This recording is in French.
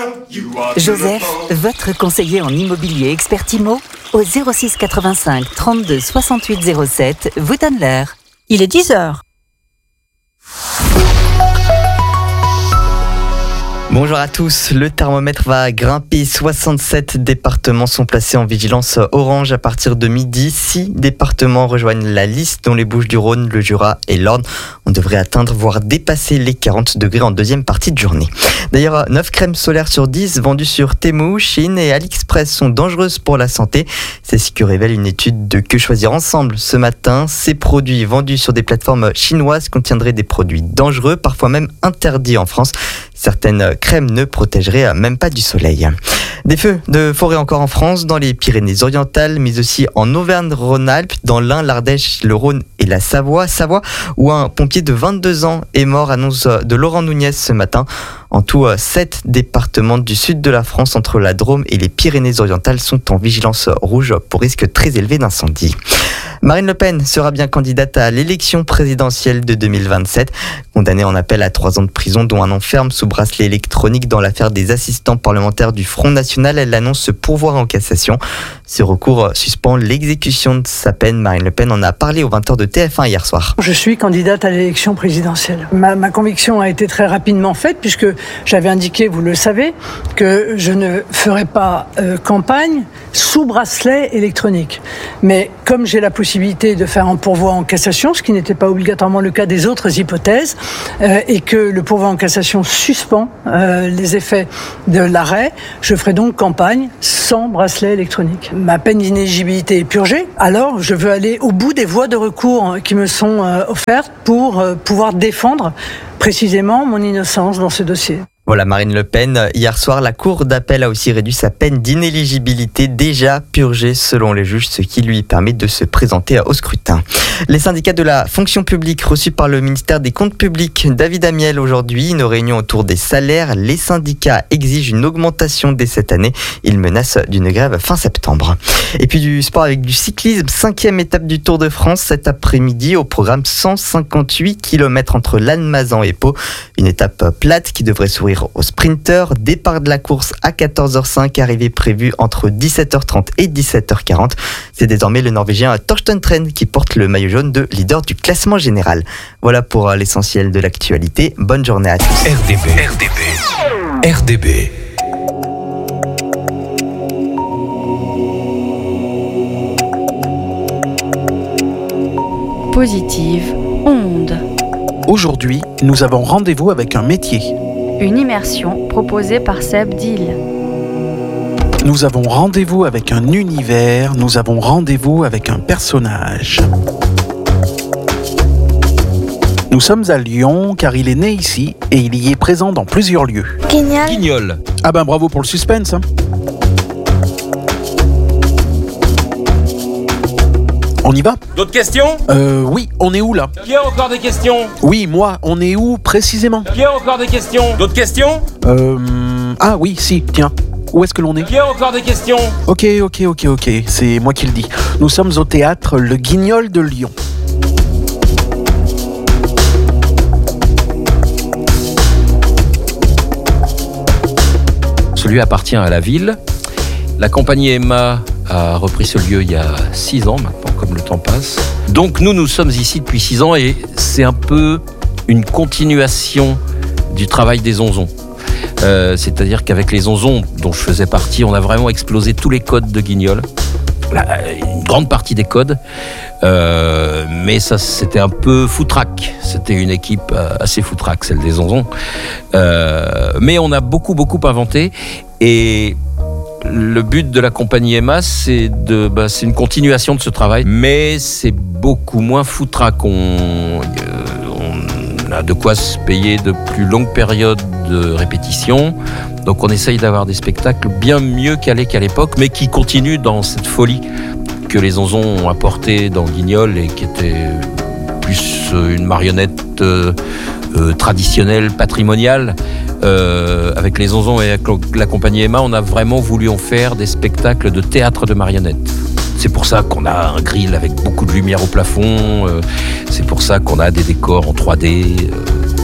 Joseph, votre conseiller en immobilier expert IMO, au 06 85 32 68 07, vous donne l'heure. Il est 10h. Bonjour à tous, le thermomètre va grimper, 67 départements sont placés en vigilance orange à partir de midi, 6 départements rejoignent la liste dont les Bouches-du-Rhône, le Jura et l'Orne. On devrait atteindre voire dépasser les 40 degrés en deuxième partie de journée. D'ailleurs, 9 crèmes solaires sur 10 vendues sur Temu, Chine et AliExpress sont dangereuses pour la santé. C'est ce que révèle une étude de Que Choisir Ensemble ce matin. Ces produits vendus sur des plateformes chinoises contiendraient des produits dangereux, parfois même interdits en France. Certaines crèmes ne protégeraient même pas du soleil. Des feux de forêt encore en France, dans les Pyrénées-Orientales, mais aussi en Auvergne-Rhône-Alpes, dans l'Ain, l'Ardèche, le Rhône et la Savoie, où un pompier de 22 ans est mort, annonce de Laurent Nunez ce matin. En tout, 7 départements du sud de la France, entre la Drôme et les Pyrénées-Orientales, sont en vigilance rouge pour risque très élevé d'incendie. Marine Le Pen sera bien candidate à l'élection présidentielle de 2027. Condamnée en appel à 3 ans de prison, dont 1 an ferme sous bracelet électronique dans l'affaire des assistants parlementaires du Front National, elle annonce se pourvoir en cassation. Ce recours suspend l'exécution de sa peine. Marine Le Pen en a parlé aux 20h de TF1 hier soir. Je suis candidate à l'élection présidentielle. Ma conviction a été très rapidement faite puisque j'avais indiqué, vous le savez, que je ne ferai pas campagne sous bracelet électronique. Mais comme j'ai la possibilité de faire un pourvoi en cassation, ce qui n'était pas obligatoirement le cas des autres hypothèses, et que le pourvoi en cassation suspend les effets de l'arrêt, je ferai donc campagne sans bracelet électronique. Ma peine d'inéligibilité est purgée, alors je veux aller au bout des voies de recours qui me sont offertes pour pouvoir défendre précisément mon innocence dans ce dossier. Voilà Marine Le Pen. Hier soir, la Cour d'appel a aussi réduit sa peine d'inéligibilité déjà purgée selon les juges, ce qui lui permet de se présenter au scrutin. Les syndicats de la fonction publique reçus par le ministère des Comptes publics, David Amiel aujourd'hui, une réunion autour des salaires. Les syndicats exigent une augmentation dès cette année. Ils menacent d'une grève fin septembre. Et puis du sport avec du cyclisme, 5e étape du Tour de France cet après-midi. Au programme 158 km entre Lannemezan et Pau. Une étape plate qui devrait sourire aux sprinteurs. Départ de la course à 14h05, arrivée prévue entre 17h30 et 17h40. C'est désormais le Norvégien Torsten Tren qui porte le maillot jaune de leader du classement général. Voilà pour l'essentiel de l'actualité. Bonne journée à tous. RDB. Positive onde. Aujourd'hui, nous avons rendez-vous avec un métier. Une immersion proposée par Seb Dill. Nous avons rendez-vous avec un univers, nous avons rendez-vous avec un personnage. Nous sommes à Lyon car il est né ici et il y est présent dans plusieurs lieux. Guignol. Ah ben bravo pour le suspense. On y va ? D'autres questions ? Oui, on est où là ? Qui a encore des questions ? Oui, moi, on est où précisément ? Qui a encore des questions ? D'autres questions ? Ah oui, si, tiens. Où est-ce que l'on est ? Qui a encore des questions ? Ok, c'est moi qui le dis. Nous sommes au théâtre Le Guignol de Lyon. Ce lieu appartient à la ville. La compagnie Emma a repris ce lieu il y a 6 ans maintenant, comme le temps passe. Donc nous sommes ici depuis 6 ans et c'est un peu une continuation du travail des Onzons. C'est-à-dire qu'avec les Onzons dont je faisais partie, on a vraiment explosé tous les codes de Guignol. Une grande partie des codes. Mais ça, c'était un peu foutraque. C'était une équipe assez foutraque, celle des Onzons. Mais on a beaucoup inventé. Et le but de la compagnie Emma, c'est une continuation de ce travail. Mais c'est beaucoup moins foutraque. On a de quoi se payer de plus longues périodes de répétition. Donc on essaye d'avoir des spectacles bien mieux calés qu'à l'époque, mais qui continuent dans cette folie que les Onzons ont apportée dans Guignol et qui était plus une marionnette traditionnelle, patrimoniale. Avec les Onzons et avec la compagnie Emma, on a vraiment voulu en faire des spectacles de théâtre de marionnettes. C'est pour ça qu'on a un grill avec beaucoup de lumière au plafond. C'est pour ça qu'on a des décors en 3D.